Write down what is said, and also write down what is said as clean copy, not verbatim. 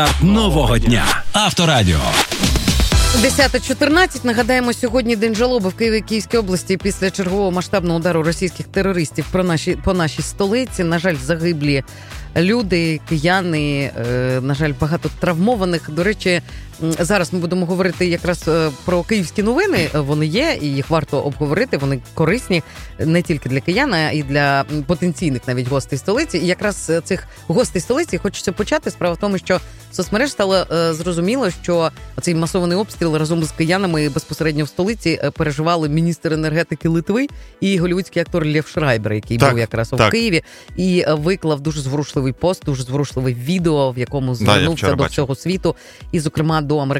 Нового дня. Авторадіо. 10:14. Нагадаємо, сьогодні день жалоби в Києві і Київській області після чергового масштабного удару російських терористів по нашій столиці. На жаль, загиблі люди, кияни, на жаль, багато травмованих. До речі, зараз ми будемо говорити якраз про київські новини. Вони є, і їх варто обговорити. Вони корисні не тільки для киян, а і для потенційних навіть гостей столиці. І якраз цих гостей столиці хочеться почати. Справа в тому, що в соцмереж стало зрозуміло, що цей масований обстріл разом з киянами безпосередньо в столиці переживали міністр енергетики Литви і голлівудський актор Лев Шрайбер, який був якраз у Києві, і виклав дуже зворушливий пост, дуже зворушливе відео, в якому звернувся до всього світу, і, зокрема, до американського